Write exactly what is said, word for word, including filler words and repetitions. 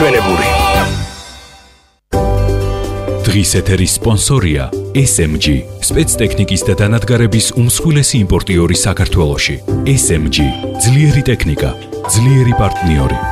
მაჩვენებური. დღის ეთერის სპონსორია S M G, სპეცტექნიკის და დანადგარების უმსხვილესი იმპორტიორი საქართველოში. S M G, ძლიერი ტექნიკა, ძლიერი პარტნიორი.